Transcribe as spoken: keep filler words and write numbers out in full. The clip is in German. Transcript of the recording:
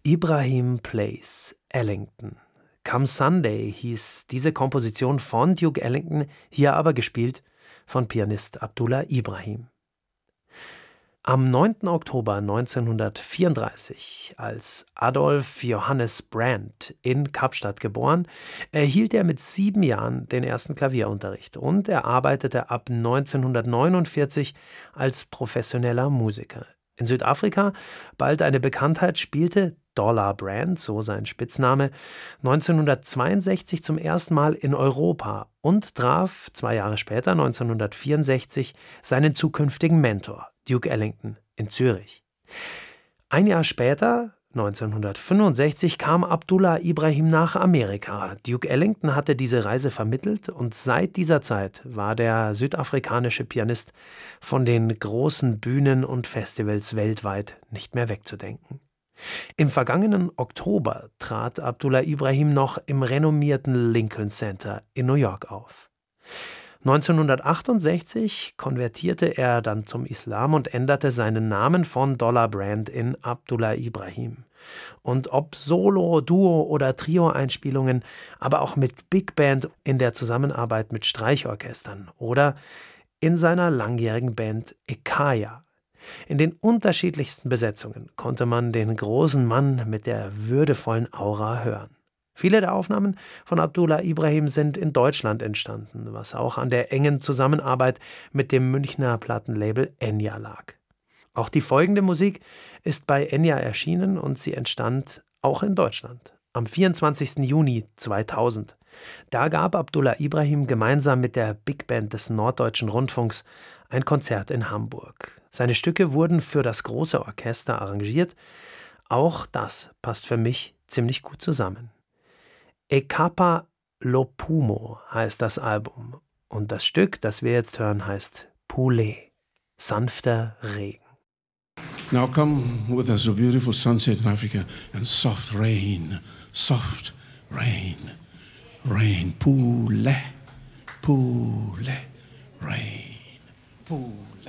Ibrahim Plays Ellington. Come Sunday hieß diese Komposition von Duke Ellington, hier aber gespielt von Pianist Abdullah Ibrahim. Am neunten Oktober neunzehnhundertvierunddreißig, als Adolf Johannes Brand in Kapstadt geboren, erhielt er mit sieben Jahren den ersten Klavierunterricht und er arbeitete ab neunzehnhundertneunundvierzig als professioneller Musiker. In Südafrika bald eine Bekanntheit, spielte Dollar Brand, so sein Spitzname, neunzehnhundertzweiundsechzig zum ersten Mal in Europa und traf zwei Jahre später, neunzehnhundertvierundsechzig, seinen zukünftigen Mentor, Duke Ellington, in Zürich. Ein Jahr später, neunzehnhundertfünfundsechzig, kam Abdullah Ibrahim nach Amerika. Duke Ellington hatte diese Reise vermittelt und seit dieser Zeit war der südafrikanische Pianist von den großen Bühnen und Festivals weltweit nicht mehr wegzudenken. Im vergangenen Oktober trat Abdullah Ibrahim noch im renommierten Lincoln Center in New York auf. neunzehnhundertachtundsechzig konvertierte er dann zum Islam und änderte seinen Namen von Dollar Brand in Abdullah Ibrahim. Und ob Solo-, Duo- oder Trio-Einspielungen, aber auch mit Big Band in der Zusammenarbeit mit Streichorchestern oder in seiner langjährigen Band Ekaya. In den unterschiedlichsten Besetzungen konnte man den großen Mann mit der würdevollen Aura hören. Viele der Aufnahmen von Abdullah Ibrahim sind in Deutschland entstanden, was auch an der engen Zusammenarbeit mit dem Münchner Plattenlabel Enya lag. Auch die folgende Musik ist bei Enya erschienen und sie entstand auch in Deutschland. Am vierundzwanzigsten Juni zweitausend. Da gab Abdullah Ibrahim gemeinsam mit der Big Band des Norddeutschen Rundfunks ein Konzert in Hamburg. Seine Stücke wurden für das große Orchester arrangiert. Auch das passt für mich ziemlich gut zusammen. Ekapa Lopumo heißt das Album und das Stück, das wir jetzt hören, heißt Poulet, sanfter Regen. Now come with us a beautiful sunset in Africa and soft rain, soft rain, rain, poulet, poulet, rain, poulet.